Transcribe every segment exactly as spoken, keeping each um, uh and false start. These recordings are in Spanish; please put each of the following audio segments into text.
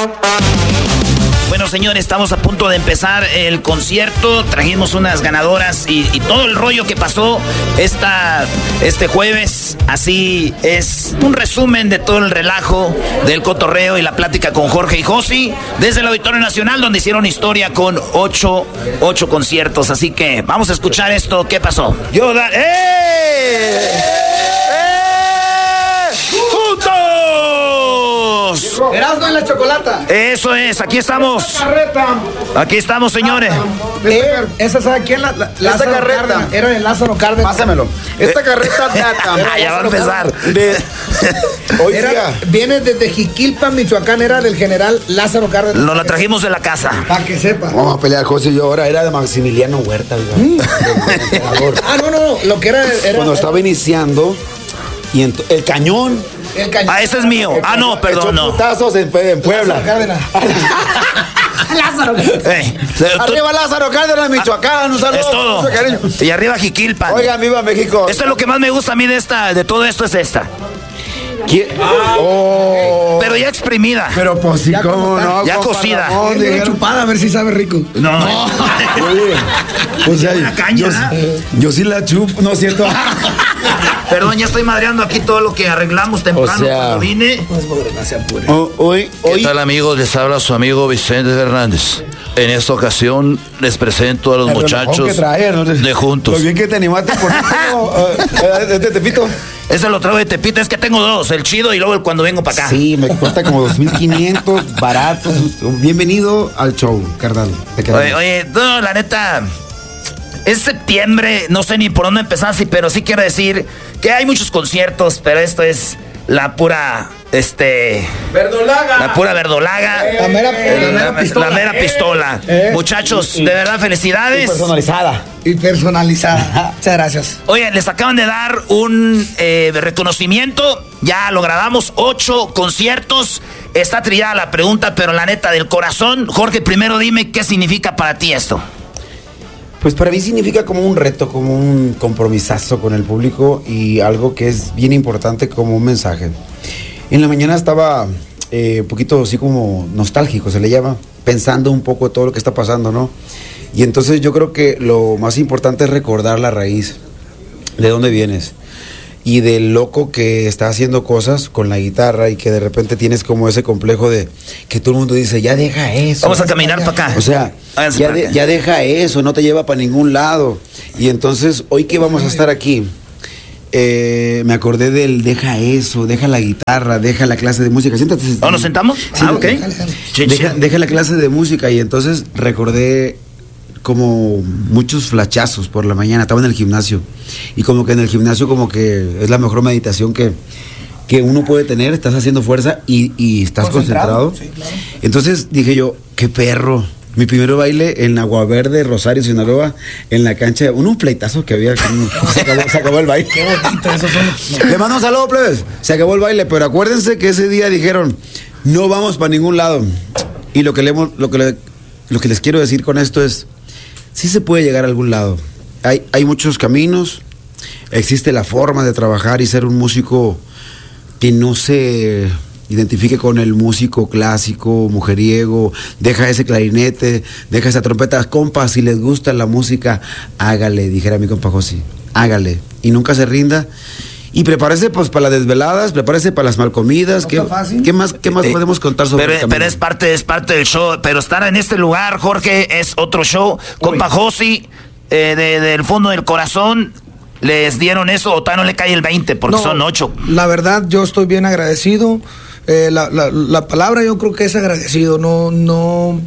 Bueno, señores, estamos a punto de empezar el concierto. Trajimos unas ganadoras y, y todo el rollo que pasó esta, este jueves. Así es un resumen de todo el relajo del cotorreo y la plática con Jorge y Josi desde el Auditorio Nacional, donde hicieron historia con ocho, ocho conciertos. Así que vamos a escuchar esto. ¿Qué pasó? Yo, da- ¡eh! Erasmo y la Chocolata. Eso es, aquí estamos. Aquí estamos, señores. Eh, esa sabe quién la, la Esta carreta Cárdenas. Era de Lázaro Cárdenas. Pásamelo. Esta carreta data. Ah, ya va a empezar. De... Oiga. Era, viene desde Jiquilpan, Michoacán, era del general Lázaro Cárdenas. Nos la trajimos de la casa. Para que sepa. Vamos a pelear, José y yo. Ahora era de Maximiliano Huerta, oiga. Mm. Ah, no, no, no. Lo que era. era Cuando estaba iniciando. Y ent- el cañón. El cañón. Ah, ese es mío. Ah, no, perdón, Echó no. putazos en, en Puebla. Lázaro Cárdenas. Lázaro Cárdenas. Eh, tú- Arriba Lázaro Cárdenas, Michoacán. Un saludo. es todo. Mucho cariño. Y arriba Jiquilpan. Oigan, viva México. Esto es lo que más me gusta a mí de esta, de todo esto es esta. ¿Quién? Oh. Pero ya exprimida. Pero pues sí, Ya cómo como no. ya compa cocida. Ramón, Tiene dijeron. chupada a ver si sabe rico. No, no. Oye, o sea, Una caña, yo, ¿verdad? yo sí la chupo, no es cierto. Perdón, ya estoy madreando aquí todo lo que arreglamos temprano O sea- cuando vine. O- hoy, ¿Qué hoy, tal, amigos? Les habla su amigo Vicente Fernández. En esta ocasión les presento a los el muchachos relojón que trae, ¿no? de Juntos. Lo bien que te animaste por esto. eh, eh, ¿Te Tepito? Ese lo traigo de Tepito, es que tengo dos, el chido y luego el cuando vengo para acá. Sí, me cuesta como dos mil quinientos, baratos. Bienvenido al show, carnal. Te queremos. Oye, oye, no, la neta, es septiembre, no sé ni por dónde empezar, sí, pero sí quiero decir que hay muchos conciertos, pero esto es la pura, este... ¡Verdolaga! La pura verdolaga. La mera- Eh, la mera pistola. la mera pistola. Eh. Muchachos, de verdad, Y felicidades. personalizada. Y personalizada. Muchas gracias. Oye, les acaban de dar un eh, reconocimiento. Ya lo grabamos, ocho conciertos. Está trillada la pregunta, pero la neta, del corazón. Jorge, primero dime qué significa para ti esto. Pues para mí significa como un reto, como un compromisazo con el público y algo que es bien importante como un mensaje. En la mañana estaba eh, un poquito así como nostálgico, se le llama, pensando un poco todo lo que está pasando, ¿no? Y entonces yo creo que lo más importante es recordar la raíz, de dónde vienes. Y del loco que está haciendo cosas con la guitarra y que de repente tienes como ese complejo de que todo el mundo dice, ya deja eso. Vamos a caminar para acá. O sea, Háganse ya, para de- acá. ya deja eso, no te lleva para ningún lado. Y entonces, hoy que vamos a estar aquí, eh, me acordé del deja eso, deja la guitarra, deja la clase de música. Siéntate. ¿O nos sentamos? Sí, ah, ok. Sí, Deja, sí. deja la clase de música y entonces recordé como muchos flachazos por la mañana, estaba en el gimnasio y como que en el gimnasio como que es la mejor meditación que, que uno puede tener, estás haciendo fuerza y, y estás Concentrado, concentrado. sí, claro. Entonces dije yo, qué perro. Mi primer baile en Agua Verde, Rosario, Sinaloa, en la cancha, unos pleitazos que había. Se acabó, se acabó el baile. Qué bonito, esos son. Le mando un saludo, plebes. Se acabó el baile, pero acuérdense que ese día dijeron, no vamos para ningún lado. Y lo que, le, hemos- lo, que le- lo que les quiero decir con esto es, sí se puede llegar a algún lado. Hay, hay muchos caminos, existe la forma de trabajar y ser un músico que no se identifique con el músico clásico, mujeriego, deja ese clarinete, deja esa trompeta. Compa, si les gusta la música, hágale, dijera mi compa Josi, hágale. Y nunca se rinda. Y prepárese pues para las desveladas, prepárese para las malcomidas. No ¿Qué, está fácil. ¿qué más, qué más Eh, podemos contar sobre pero, el camino? pero es parte, es parte del show. Pero estar en este lugar, Jorge, es otro show. Compa Josi, eh, de- del fondo del corazón, les dieron eso o todavía no le cae el veinte porque No, son ocho. La verdad, yo estoy bien agradecido. Eh, la, la- la palabra yo creo que es agradecido. No, no,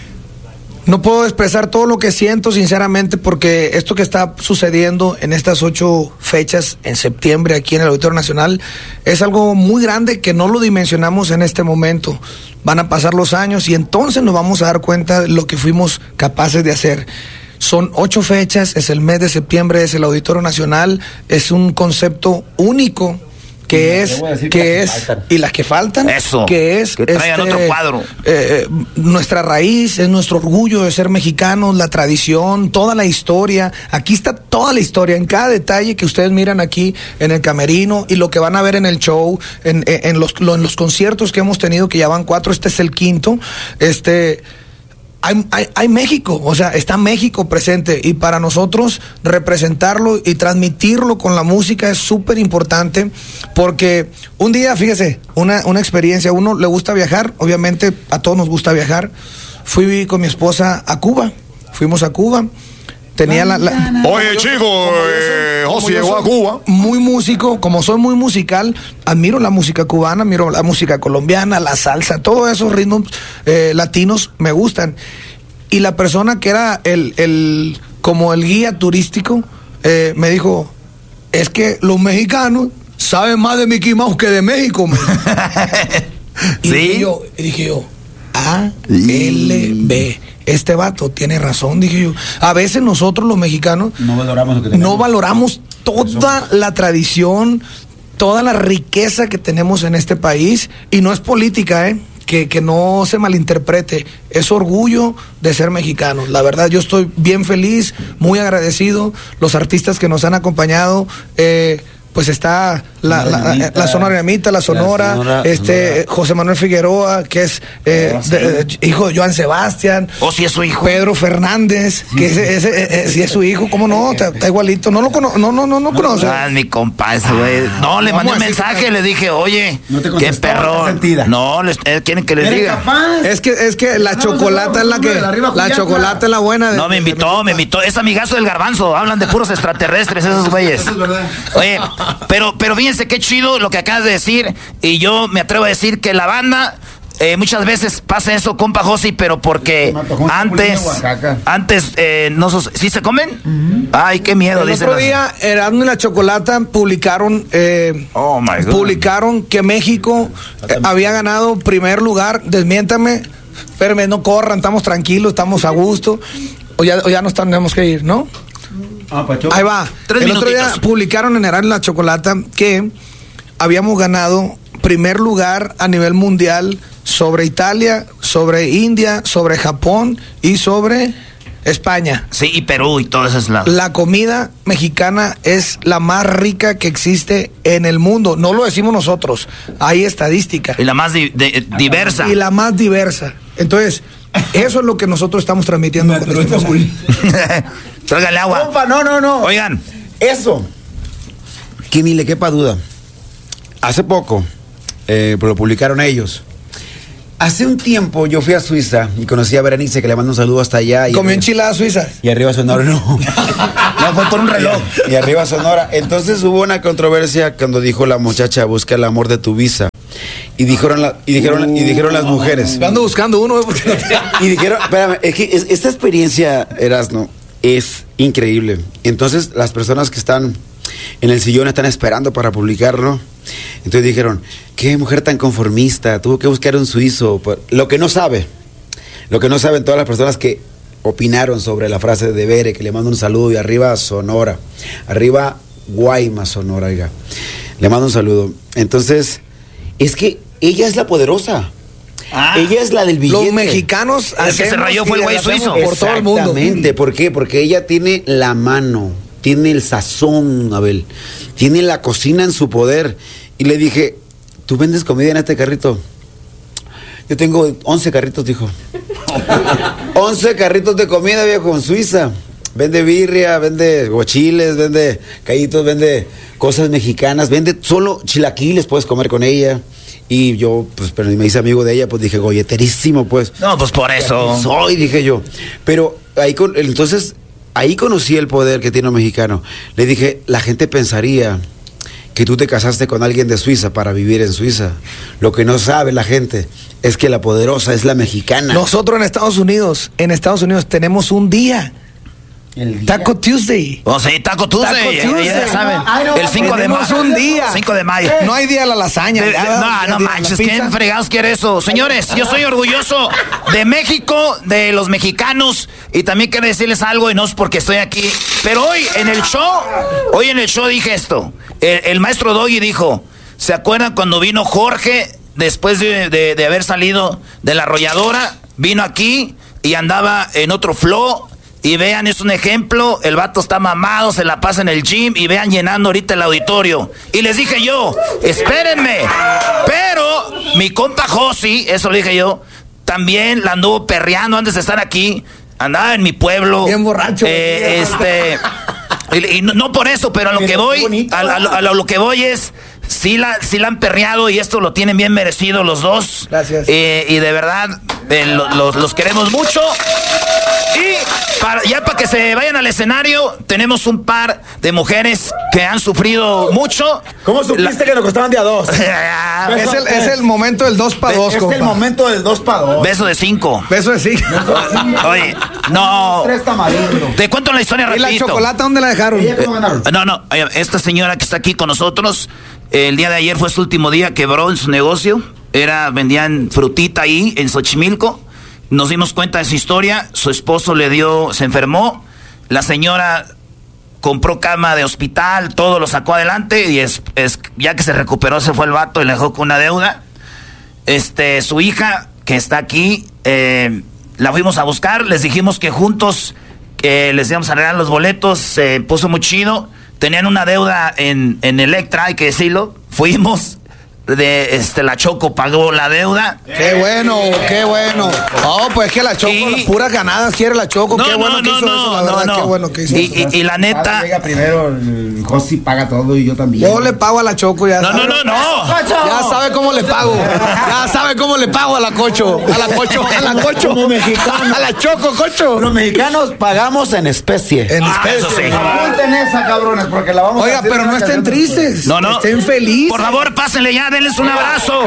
no puedo expresar todo lo que siento, sinceramente, porque esto que está sucediendo en estas ocho fechas en septiembre aquí en el Auditorio Nacional es algo muy grande que no lo dimensionamos en este momento. Van a pasar los años y entonces nos vamos a dar cuenta de lo que fuimos capaces de hacer. Son ocho fechas, es el mes de septiembre, es el Auditorio Nacional, es un concepto único que es, que es, y las que faltan, eso, que es, que traigan este, otro cuadro. Eh, nuestra raíz, es nuestro orgullo de ser mexicanos, la tradición, toda la historia. Aquí está toda la historia, en cada detalle que ustedes miran aquí en el camerino y lo que van a ver en el show, en, en, en los, lo, en los conciertos que hemos tenido, que ya van cuatro, este es el quinto, este... Hay, hay, hay México, o sea, está México presente y para nosotros representarlo y transmitirlo con la música es súper importante porque un día, fíjese, una, una experiencia, a uno le gusta viajar, obviamente a todos nos gusta viajar. Fui con mi esposa a Cuba, fuimos a Cuba. Tenía la, la... Oye, chico, eh, José llegó a Cuba. Muy músico, como soy muy musical, admiro la música cubana, admiro la música colombiana, la salsa, todos esos ritmos eh, latinos me gustan. Y la persona que era el, el como el guía turístico eh, me dijo, es que los mexicanos saben más de Mickey Mouse que de México. y, ¿Sí? dije yo, y dije yo, A L B. Este vato tiene razón, dije yo. A veces nosotros los mexicanos no valoramos lo que tenemos. No valoramos toda la tradición, toda la riqueza que tenemos en este país. Y no es política, ¿eh? Que, que no se malinterprete. Es orgullo de ser mexicanos. La verdad, yo estoy bien feliz, muy agradecido. Los artistas que nos han acompañado, eh, pues está la, la, la, la Sonora Dinamita, la Sonora, la Sonora este Sonora. José Manuel Figueroa, que es eh, oh, sí. de, de, hijo de Joan Sebastián. ¿O si es su hijo? Pedro Fernández, sí, que sí. Ese, ese, ese, si es su hijo, ¿cómo no? Está, está igualito. No lo cono no, no, no, no conoce. Ah, mi compa, ese güey. No, le mandé un mensaje, que... le dije, oye, no qué perro. No, les, eh, quieren que les diga. Capaz? Es que, es que la no, chocolata es la que, la, la chocolata es la buena. De, no, me invitó, me invitó. Es amigazo del Garbanzo. Hablan de puros extraterrestres esos güeyes. Eso es verdad. Oye, pero, pero fíjense qué chido lo que acabas de decir, y yo me atrevo a decir que la banda eh, muchas veces pasa eso, compa Josi, pero porque antes antes eh, no sos, ¿sí se comen? Uh-huh. Ay, qué miedo. El otro día Erasmo y la Chocolata publicaron eh, oh my God. publicaron que México eh, había ganado primer lugar. Desmiéntame, espérame, no corran, estamos tranquilos, estamos a gusto, o ya, o ya nos tenemos que ir, ¿no? Ah, Pacho. Ahí va. Tres el minutitos. Otro día publicaron en Erasmo y la Chocolata que habíamos ganado primer lugar a nivel mundial sobre Italia, sobre India, sobre Japón y sobre España. Sí, y Perú y todos esos lados. La comida mexicana es la más rica que existe en el mundo. No lo decimos nosotros, hay estadística. Y la más di de, diversa. Y la más diversa. Entonces, eso es lo que nosotros estamos transmitiendo. Tráigale agua. Compa, no, no, no. Oigan. Eso. Que ni le quepa duda. Hace poco, eh, lo publicaron ellos. Hace un tiempo yo fui a Suiza y conocí a Berenice, que le mando un saludo hasta allá. ¿Comió enchiladas suizas? Y arriba Sonora, no. No, fue por un reloj. Y arriba Sonora. Entonces hubo una controversia cuando dijo la muchacha, busca el amor de tu visa. Y dijeron, la, y dijeron, uh, y dijeron las mujeres. Ando buscando uno. Y dijeron, espérame, es que es, esta experiencia, Erasmo, es increíble. Entonces las personas que están en el sillón están esperando para publicarlo. Entonces dijeron, qué mujer tan conformista, tuvo que buscar un suizo. Lo que no sabe, lo que no saben todas las personas que opinaron sobre la frase de Bere, que le mando un saludo, y arriba Sonora, arriba Guaymas, Sonora, oiga, le mando un saludo. Entonces, es que ella es la poderosa. Ah, ella es la del billete. Los mexicanos, el que se rayó fue el güey suizo. Por todo el mundo. Exactamente, ¿por qué? Porque ella tiene la mano, tiene el sazón, Abel, tiene la cocina en su poder. Y le dije, ¿tú vendes comida en este carrito? Yo tengo once carritos, dijo. once carritos de comida, viejo, en Suiza. Vende birria, vende guachiles, vende callitos, vende cosas mexicanas, vende solo chilaquiles, puedes comer con ella. Y yo, pues, pero me hice amigo de ella, pues dije, golleterísimo, pues. No, pues por eso. Soy, dije yo. Pero ahí, con, entonces, ahí conocí el poder que tiene un mexicano. Le dije, la gente pensaría que tú te casaste con alguien de Suiza para vivir en Suiza. Lo que no sabe la gente es que la poderosa es la mexicana. Nosotros en Estados Unidos, en Estados Unidos tenemos un día. El día. Taco Tuesday. Oh, sí, Taco Tuesday. Taco Tuesday. Ya, ya saben. No, no, el cinco de mayo. un día. cinco de mayo. No hay día de la lasaña. De, de, no, no manches. ¿Quién fregados quiere eso? Señores, yo soy orgulloso de México, de los mexicanos. Y también quiero decirles algo, y no es porque estoy aquí. Pero hoy en el show, hoy en el show dije esto. El, el maestro Doggy dijo, ¿Se acuerdan cuando vino Jorge, después de, de, de haber salido de la arrolladora? Vino aquí y andaba en otro flow. Y vean, es un ejemplo, el vato está mamado, se la pasa en el gym y vean llenando ahorita el auditorio. Y les dije yo, espérenme, pero mi compa Josi, eso le dije yo, también la anduvo perreando antes de estar aquí, andaba en mi pueblo. Bien borracho. Eh, este, y, y no, no por eso, pero a lo que voy, a, a, a, lo, a lo que voy es... Sí la, sí la han perreado y esto lo tienen bien merecido los dos. Gracias. Eh, y de verdad, eh, lo, lo, los queremos mucho. Y para, ya para que se vayan al escenario, tenemos un par de mujeres que han sufrido mucho. ¿Cómo supiste la... que nos costaban de a dos? es, el, es el momento del dos para dos, Es compa. el momento del dos para dos. Beso de cinco. Beso de cinco. Oye, no. Tres tamarindos. Te cuento la historia rapidito. ¿Y la chocolate dónde la dejaron? Eh, no, no. Esta señora que está aquí con nosotros, el día de ayer fue su último día, quebró en su negocio. Era, vendían frutita ahí en Xochimilco. Nos dimos cuenta de su historia. Su esposo le dio, se enfermó. La señora compró cama de hospital, todo lo sacó adelante. Y es, es ya que se recuperó, se fue el vato y le dejó con una deuda. Este, su hija, que está aquí, eh, la fuimos a buscar. Les dijimos que juntos eh, les íbamos a arreglar los boletos. Se puso muy chido. Tenían una deuda en, en Electra, hay que decirlo. Fuimos, de este la Choco pagó la deuda. Qué bueno, qué bueno. Oh, pues es que la Choco, y... las puras ganadas quiere la Choco. No, qué bueno no, que hizo no, eso, la no, verdad, no. qué bueno que hizo y, eso. Y, y la neta... Ah, llega primero, el Josi paga todo y yo también. Yo le pago a la Choco ya. No, sabe. no, no, no. Ya sabe cómo le pago. Ya sabe cómo le pago a la Cocho. A la Cocho, a la Cocho. Como mexicano. A la Choco, Cocho. Los mexicanos pagamos en especie. En Ah, especie. eso sí. Apunten esa, cabrones, porque la vamos Oiga, a hacer. pero no estén tristes. No, no. Estén felices. Por favor, pásenle ya, denles un abrazo.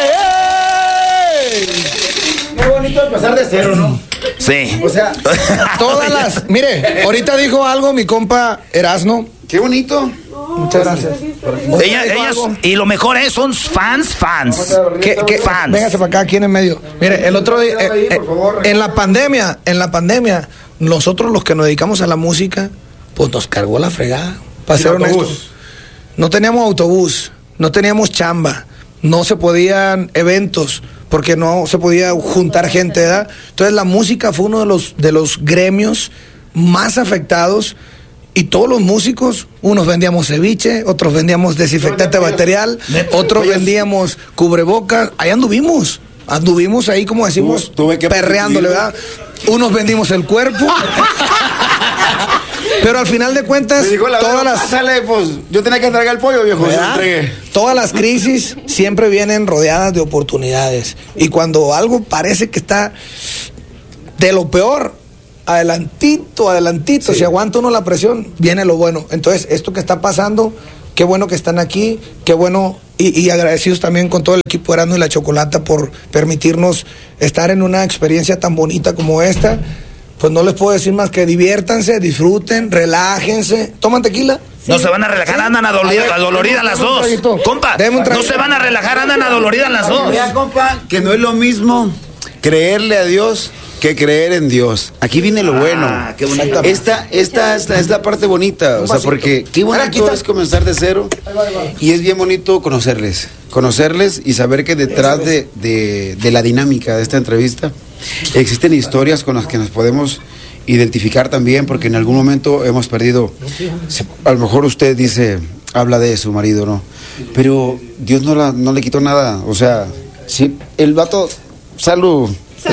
Qué bonito empezar de cero, ¿no? Sí. O sea, Todas las. Mire, ahorita dijo algo mi compa Erasno. qué bonito. Muchas gracias. Ella, ellas, y lo mejor es, son fans, fans. ¿Qué, qué, Fans. Véngase para acá, aquí en el medio. Mire, el otro día, eh, eh, en la pandemia, en la pandemia, nosotros los que nos dedicamos a la música, pues nos cargó la fregada. Para ser honestos. No teníamos autobús, no teníamos chamba, no se podían eventos, porque no se podía juntar gente, ¿verdad? Entonces la música fue uno de los, de los gremios más afectados. Y todos los músicos, unos vendíamos ceviche, otros vendíamos desinfectante material, otros vendíamos cubrebocas. Ahí anduvimos, anduvimos ahí, como decimos, Tuve que perreándole, ¿verdad? Unos vendimos el cuerpo. Pero al final de cuentas, Me dijo la todas verdad, las... pásale, pues, yo tenía que entregar el pollo, viejo. Yo lo ¿verdad? entregué. Todas las crisis siempre vienen rodeadas de oportunidades. Y cuando algo parece que está de lo peor, adelantito, adelantito, sí. Si aguanta uno la presión, viene lo bueno. Entonces, esto que está pasando, qué bueno que están aquí, qué bueno, y, y agradecidos también con todo el equipo de Erasmo y la Chocolata por permitirnos estar en una experiencia tan bonita como esta. Pues no les puedo decir más que diviértanse, disfruten, relájense. ¿Toman tequila? Sí. No se van a relajar, ¿sí? Andan adoloridas, adoloridas las dos. Compa, no se van a relajar, andan adoloridas las dos. Mira, compa, que no es lo mismo creerle a Dios que creer en Dios. Aquí viene lo bueno. Ah, qué bonito. Esta, esta, esta es la parte bonita. O sea, porque qué bonito es comenzar de cero. Y es bien bonito conocerles. Conocerles y saber que detrás de, de, de la dinámica de esta entrevista existen historias con las que nos podemos identificar también, porque en algún momento hemos perdido. A lo mejor usted dice, habla de su marido, ¿no? Pero Dios no, la, no le quitó nada. O sea, si el vato, salud.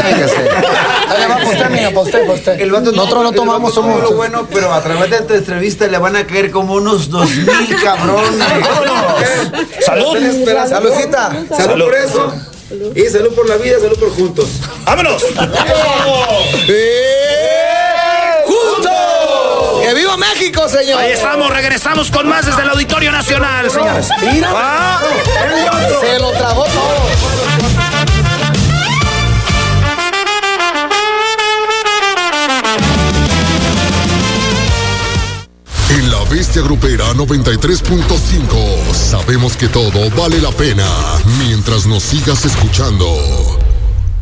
El vato, nosotros no tomamos, somos lo bueno, pero a través de esta entrevista le van a caer como unos dos mil cabrones. ¡Salud! Saludcita. Salud, salud por eso. Y salud por la vida, salud por juntos. ¡Vámonos! ¡Juntos! ¡Que viva México, señor! Ahí estamos, regresamos con más desde el Auditorio Nacional, señores. Mira, ah. Se lo tragó todo. En La Bestia Grupera noventa y tres punto cinco sabemos que todo vale la pena mientras nos sigas escuchando.